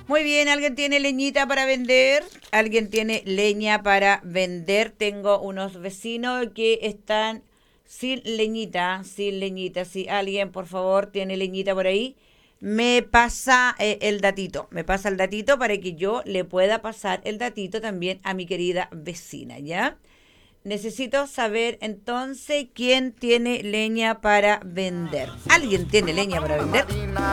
Muy bien, ¿alguien tiene leñita para vender? ¿Alguien tiene leña para vender? Tengo unos vecinos que están sin leñita, sin leñita. Si alguien, por favor, tiene leñita por ahí, me pasa el datito. Me pasa el datito para que yo le pueda pasar el datito también a mi querida vecina, ¿ya? Necesito saber entonces quién tiene leña para vender. ¿Alguien tiene leña para vender?